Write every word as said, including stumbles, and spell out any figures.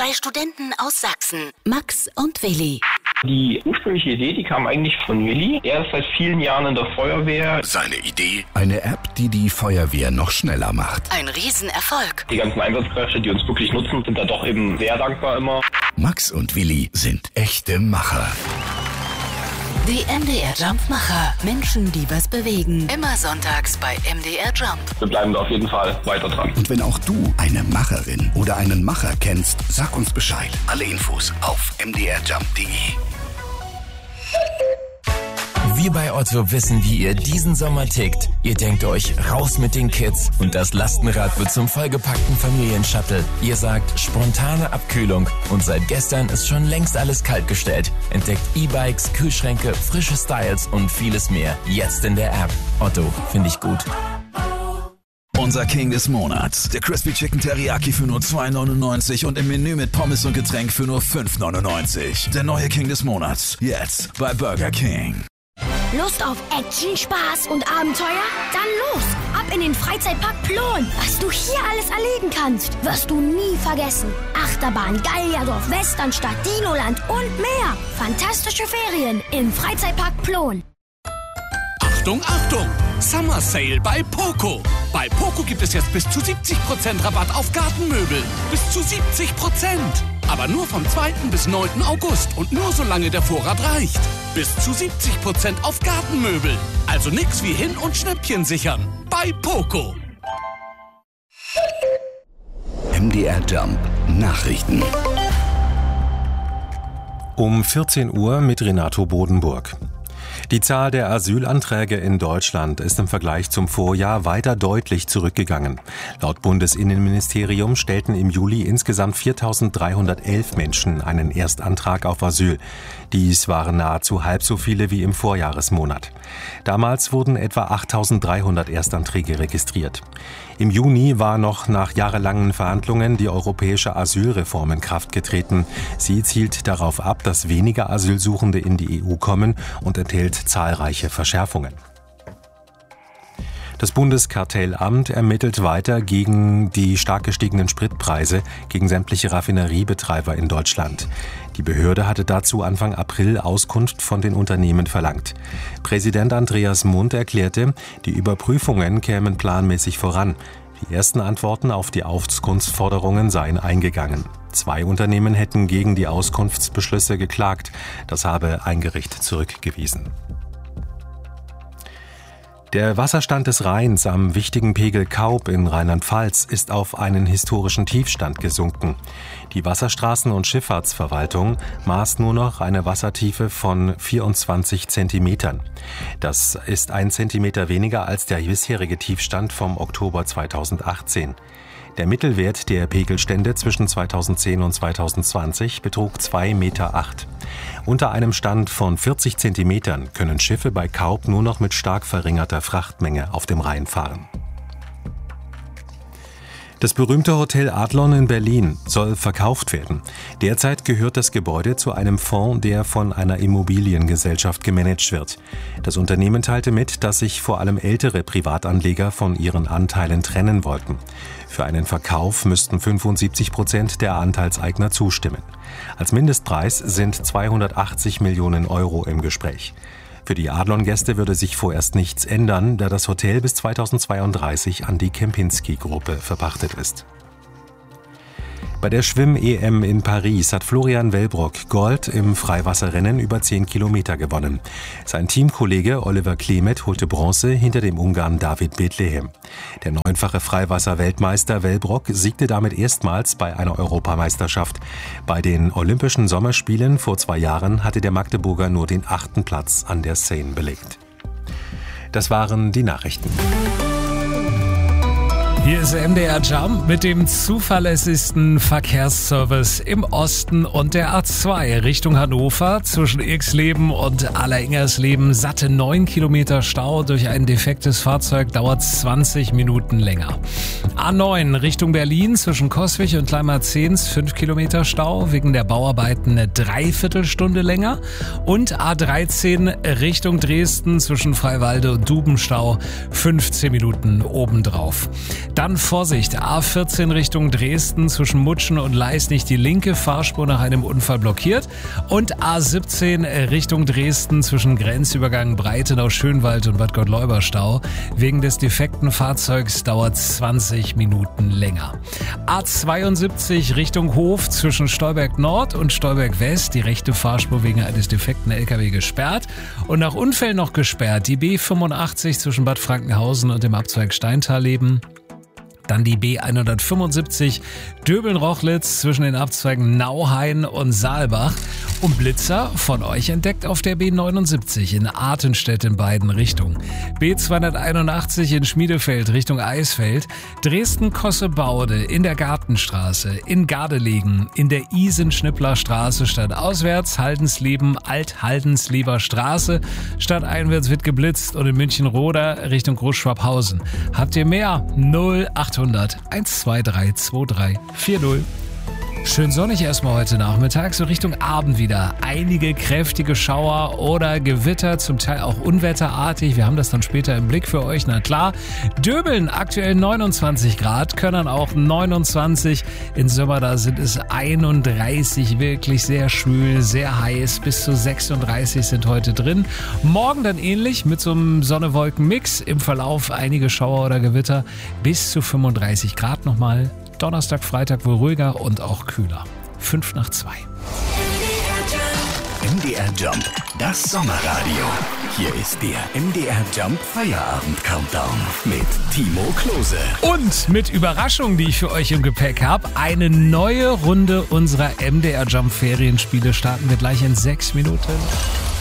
Zwei Studenten aus Sachsen, Max und Willi. Die ursprüngliche Idee, die kam eigentlich von Willi. Er ist seit vielen Jahren in der Feuerwehr. Seine Idee? Eine App, die die Feuerwehr noch schneller macht. Ein Riesenerfolg. Die ganzen Einsatzkräfte, die uns wirklich nutzen, sind da doch eben sehr dankbar immer. Max und Willi sind echte Macher. Die M D R Jump-Macher. Menschen, die was bewegen. Immer sonntags bei M D R Jump. Wir bleiben da auf jeden Fall weiter dran. Und wenn auch du eine Macherin oder einen Macher kennst, sag uns Bescheid. Alle Infos auf m d r jump punkt d e. Wir bei Otto wissen, wie ihr diesen Sommer tickt. Ihr denkt euch, raus mit den Kids und das Lastenrad wird zum vollgepackten Familienshuttle. Ihr sagt, spontane Abkühlung und seit gestern ist schon längst alles kaltgestellt. Entdeckt E-Bikes, Kühlschränke, frische Styles und vieles mehr. Jetzt in der App. Otto, finde ich gut. Unser King des Monats. Der Crispy Chicken Teriyaki für nur zwei neunundneunzig und im Menü mit Pommes und Getränk für nur fünf neunundneunzig. Der neue King des Monats. Jetzt bei Burger King. Lust auf Action, Spaß und Abenteuer? Dann los! Ab in den Freizeitpark Plon! Was du hier alles erleben kannst, wirst du nie vergessen. Achterbahn, Gallierdorf, Westernstadt, Dinoland und mehr. Fantastische Ferien im Freizeitpark Plon. Achtung, Achtung! Summer Sale bei Poco. Bei Poco gibt es jetzt bis zu siebzig Prozent Rabatt auf Gartenmöbel. Bis zu siebzig Prozent. Aber nur vom zweiten bis neunten August und nur solange der Vorrat reicht. Bis zu siebzig Prozent auf Gartenmöbel. Also nix wie hin und Schnäppchen sichern. Bei Poco. M D R Jump Nachrichten. Um vierzehn Uhr mit Renato Bodenburg. Die Zahl der Asylanträge in Deutschland ist im Vergleich zum Vorjahr weiter deutlich zurückgegangen. Laut Bundesinnenministerium stellten im Juli insgesamt viertausenddreihundertelf Menschen einen Erstantrag auf Asyl. Dies waren nahezu halb so viele wie im Vorjahresmonat. Damals wurden etwa achttausenddreihundert Erstanträge registriert. Im Juni war noch nach jahrelangen Verhandlungen die europäische Asylreform in Kraft getreten. Sie zielt darauf ab, dass weniger Asylsuchende in die E U kommen und enthält zahlreiche Verschärfungen. Das Bundeskartellamt ermittelt weiter gegen die stark gestiegenen Spritpreise gegen sämtliche Raffineriebetreiber in Deutschland. Die Behörde hatte dazu Anfang April Auskunft von den Unternehmen verlangt. Präsident Andreas Mund erklärte, die Überprüfungen kämen planmäßig voran. Die ersten Antworten auf die Auskunftsforderungen seien eingegangen. Zwei Unternehmen hätten gegen die Auskunftsbeschlüsse geklagt. Das habe ein Gericht zurückgewiesen. Der Wasserstand des Rheins am wichtigen Pegel Kaub in Rheinland-Pfalz ist auf einen historischen Tiefstand gesunken. Die Wasserstraßen- und Schifffahrtsverwaltung maß nur noch eine Wassertiefe von vierundzwanzig Zentimetern. Das ist ein Zentimeter weniger als der bisherige Tiefstand vom Oktober zweitausendachtzehn. Der Mittelwert der Pegelstände zwischen zweitausendzehn und zweitausendzwanzig betrug zwei Komma acht Meter. Unter einem Stand von vierzig Zentimetern können Schiffe bei Kaub nur noch mit stark verringerter Frachtmenge auf dem Rhein fahren. Das berühmte Hotel Adlon in Berlin soll verkauft werden. Derzeit gehört das Gebäude zu einem Fonds, der von einer Immobiliengesellschaft gemanagt wird. Das Unternehmen teilte mit, dass sich vor allem ältere Privatanleger von ihren Anteilen trennen wollten. Für einen Verkauf müssten fünfundsiebzig Prozent der Anteilseigner zustimmen. Als Mindestpreis sind zweihundertachtzig Millionen Euro im Gespräch. Für die Adlon-Gäste würde sich vorerst nichts ändern, da das Hotel bis zweitausendzweiunddreißig an die Kempinski-Gruppe verpachtet ist. Bei der Schwimm-E M in Paris hat Florian Wellbrock Gold im Freiwasserrennen über zehn Kilometer gewonnen. Sein Teamkollege Oliver Klemet holte Bronze hinter dem Ungarn David Bethlehem. Der neunfache Freiwasser-Weltmeister Wellbrock siegte damit erstmals bei einer Europameisterschaft. Bei den Olympischen Sommerspielen vor zwei Jahren hatte der Magdeburger nur den achten Platz an der Seine belegt. Das waren die Nachrichten. Hier ist M D R Jump mit dem zuverlässigsten Verkehrsservice im Osten und der A zwei Richtung Hannover zwischen Irxleben und Alleringers-Leben. Satte neun Kilometer Stau. Durch ein defektes Fahrzeug dauert zwanzig Minuten länger. A neun Richtung Berlin zwischen Coswig und Kleinmarzens fünf Kilometer Stau. Wegen der Bauarbeiten eine Dreiviertelstunde länger. Und A dreizehn Richtung Dresden zwischen Freiwalde und Dubenstau fünfzehn Minuten obendrauf. Dann Vorsicht, A vierzehn Richtung Dresden zwischen Mutschen und Leisnig die linke Fahrspur nach einem Unfall blockiert und A siebzehn Richtung Dresden zwischen Grenzübergang Breitenau, Schönwald und Bad Gottleuba Stau. Wegen des defekten Fahrzeugs dauert zwanzig Minuten länger. A zweiundsiebzig Richtung Hof zwischen Stolberg Nord und Stolberg West, die rechte Fahrspur wegen eines defekten L K W gesperrt und nach Unfällen noch gesperrt die B fünfundachtzig zwischen Bad Frankenhausen und dem Abzweig Steintalleben. Dann die B hundertfünfundsiebzig Döbeln-Rochlitz zwischen den Abzweigen Nauhain und Saalbach. Und Blitzer von euch entdeckt auf der B neunundsiebzig in Artenstedt in beiden Richtungen. B zweihunderteinundachtzig in Schmiedefeld Richtung Eisfeld. Dresden-Kossebaude in der Gartenstraße, in Gardelegen, in der Isen-Schnippler Straße stadtauswärts, Haldensleben, Alt-Haldenslieber Straße. Stadteinwärts wird geblitzt und in München-Roda Richtung Großschwabhausen. Habt ihr mehr? null achthundert eins zwei drei zwei drei vier null. Schön sonnig erstmal heute Nachmittag, so Richtung Abend wieder. Einige kräftige Schauer oder Gewitter, zum Teil auch unwetterartig. Wir haben das dann später im Blick für euch, na klar. Döbeln aktuell neunundzwanzig Grad, Könnern auch neunundzwanzig. In Sömmerda sind es einunddreißig, wirklich sehr schwül, sehr heiß. Bis zu sechsunddreißig sind heute drin. Morgen dann ähnlich mit so einem Sonne-Wolken-Mix. Im Verlauf einige Schauer oder Gewitter. Bis zu fünfunddreißig Grad nochmal. Donnerstag, Freitag wohl ruhiger und auch kühler. Fünf nach zwei. M D R Jump, das Sommerradio. Hier ist der M D R Jump Feierabend Countdown mit Timo Klose. Und mit Überraschungen, die ich für euch im Gepäck habe, eine neue Runde unserer M D R Jump Ferienspiele starten wir gleich in sechs Minuten.